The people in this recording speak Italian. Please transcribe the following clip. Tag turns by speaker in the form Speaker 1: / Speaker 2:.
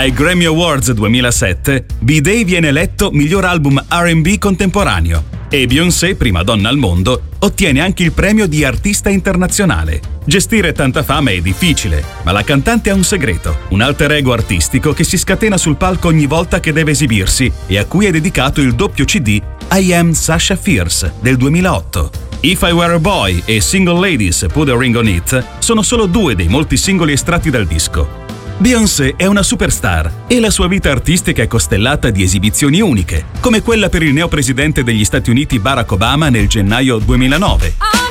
Speaker 1: Ai Grammy Awards 2007, B-Day viene eletto miglior album R&B contemporaneo e Beyoncé, prima donna al mondo, ottiene anche il premio di artista internazionale. Gestire tanta fama è difficile, ma la cantante ha un segreto, un alter ego artistico che si scatena sul palco ogni volta che deve esibirsi e a cui è dedicato il doppio CD I Am Sasha Fierce del 2008. If I Were a Boy e Single Ladies Put a Ring on It sono solo due dei molti singoli estratti dal disco. Beyoncé è una superstar e la sua vita artistica è costellata di esibizioni uniche, come quella per il neopresidente degli Stati Uniti Barack Obama nel gennaio 2009.